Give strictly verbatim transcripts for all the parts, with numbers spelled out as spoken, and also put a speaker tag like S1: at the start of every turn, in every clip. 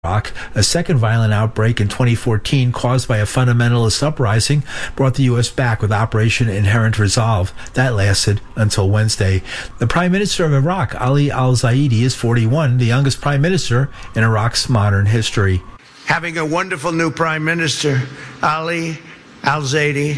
S1: Iraq. A second violent outbreak in twenty fourteen caused by a fundamentalist uprising brought the U S back with Operation Inherent Resolve. That lasted until Wednesday. The Prime Minister of Iraq, Ali al-Zaidi, is forty-one, the youngest Prime Minister in Iraq's modern history.
S2: Having a wonderful new Prime Minister, Ali al-Zaidi,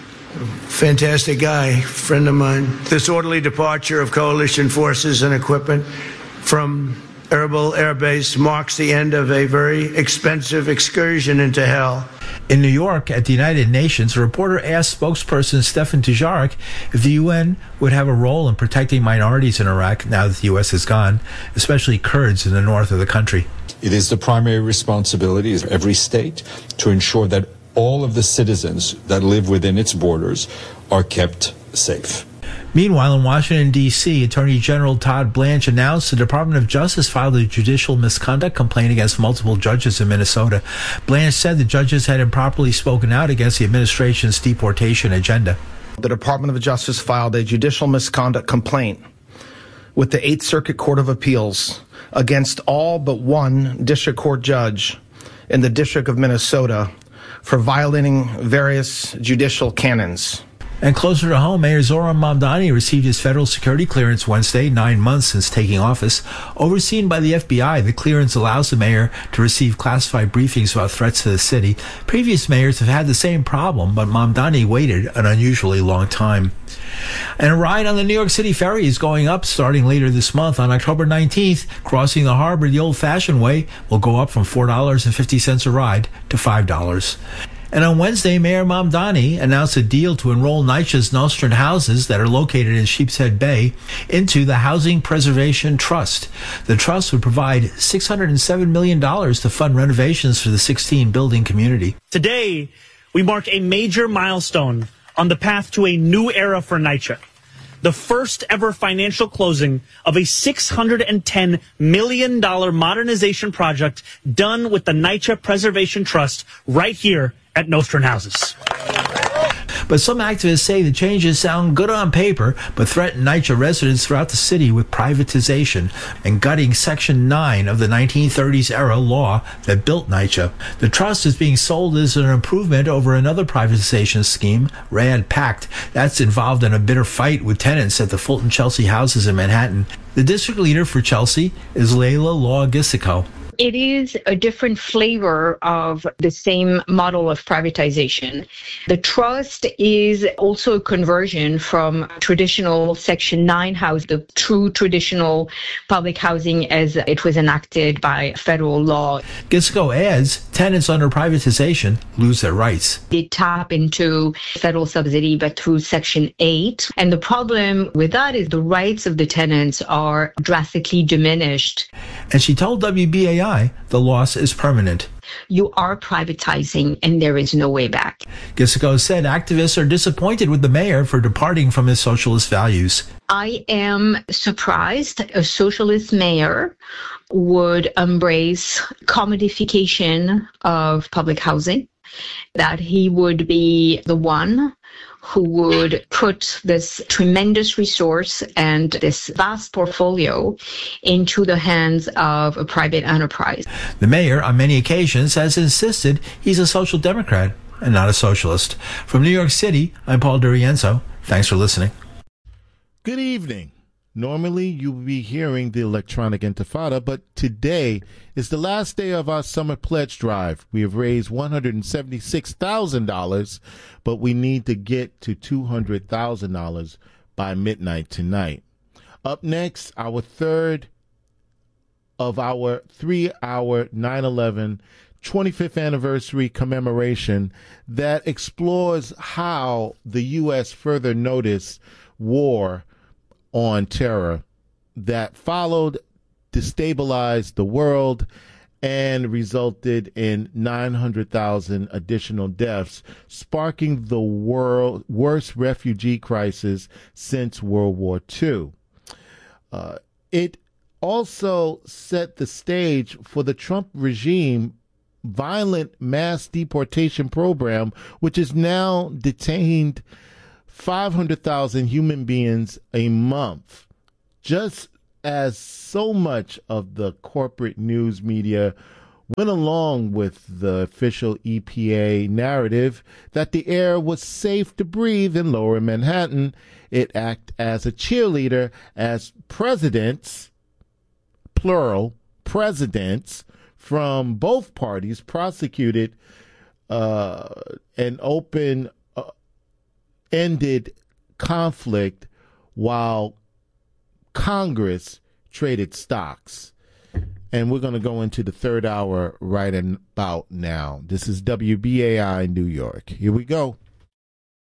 S2: fantastic guy, friend of mine. This orderly departure of coalition forces and equipment from Erbil Air Base marks the end of a very expensive excursion into hell.
S1: In New York, at the United Nations, a reporter asked spokesperson Stefan Dujarric if the U N would have a role in protecting minorities in Iraq now that the U S is gone, especially Kurds in the north of the country.
S3: It is the primary responsibility of every state to ensure that all of the citizens that live within its borders are kept safe.
S1: Meanwhile, in Washington, D C, Attorney General Todd Blanche announced the Department of Justice filed a judicial misconduct complaint against multiple judges in Minnesota. Blanche said the judges had improperly spoken out against the administration's deportation agenda.
S4: The Department of Justice filed a judicial misconduct complaint with the Eighth Circuit Court of Appeals against all but one district court judge in the District of Minnesota for violating various judicial canons.
S1: And closer to home, Mayor Zohran Mamdani received his federal security clearance Wednesday, nine months since taking office. Overseen by the F B I, the clearance allows the mayor to receive classified briefings about threats to the city. Previous mayors have had the same problem, but Mamdani waited an unusually long time. And a ride on the New York City ferry is going up starting later this month. On October nineteenth, crossing the harbor the old-fashioned way will go up from four dollars and fifty cents a ride to five dollars. And on Wednesday, Mayor Mamdani announced a deal to enroll NYCHA's Nostrand houses that are located in Sheepshead Bay into the Housing Preservation Trust. The trust would provide six hundred seven million dollars to fund renovations for the sixteen building community.
S5: Today, we mark a major milestone on the path to a new era for NYCHA. The first ever financial closing of a six hundred ten million dollars modernization project done with the NYCHA Preservation Trust right here at Nostrand Houses.
S1: But some activists say the changes sound good on paper, but threaten NYCHA residents throughout the city with privatization and gutting Section nine of the nineteen thirties era law that built NYCHA. The trust is being sold as an improvement over another privatization scheme, Rad Pact, that's involved in a bitter fight with tenants at the Fulton Chelsea houses in Manhattan. The district leader for Chelsea is Layla Law Gissico.
S6: It is a different flavor of the same model of privatization. The trust is also a conversion from traditional Section nine house, the true traditional public housing as it was enacted by federal law.
S1: Gissico adds, tenants under privatization lose their rights.
S6: They tap into federal subsidy, but through Section eight. And the problem with that is the rights of the tenants are drastically diminished.
S1: And she told W B A I the loss is permanent.
S6: You are privatizing and there is no way back.
S1: Gissico said activists are disappointed with the mayor for departing from his socialist values.
S6: I am surprised a socialist mayor would embrace commodification of public housing, that he would be the one who would put this tremendous resource and this vast portfolio into the hands of a private enterprise.
S1: The mayor, on many occasions, has insisted he's a social democrat and not a socialist. From New York City, I'm Paul Durienzo. Thanks for listening.
S7: Good evening. Normally, you would be hearing the Electronic Intifada, but today is the last day of our summer pledge drive. We have raised one hundred seventy-six thousand dollars, but we need to get to two hundred thousand dollars by midnight tonight. Up next, our third of our three-hour nine eleven twenty-fifth anniversary commemoration that explores how the U S further noticed war on terror that followed, destabilized the world, and resulted in nine hundred thousand additional deaths, sparking the world worst refugee crisis since World War Two. Uh, it also set the stage for the Trump regime violent mass deportation program, which has now detained five hundred thousand human beings a month, just as so much of the corporate news media went along with the official E P A narrative that the air was safe to breathe in lower Manhattan. It acted as a cheerleader as presidents, plural, presidents from both parties prosecuted uh, an open uh, ended conflict while Congress traded stocks. And we're going to go into the third hour right about now. This is W B A I New York. Here we go.